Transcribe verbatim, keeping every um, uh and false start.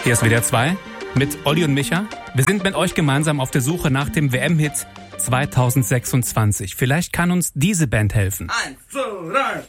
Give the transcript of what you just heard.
Hier ist W D R zwei mit Olli und Micha. Wir sind mit euch gemeinsam auf der Suche nach dem W M-Hit zwanzig sechsundzwanzig. Vielleicht kann uns diese Band helfen. Eins, zwei, drei.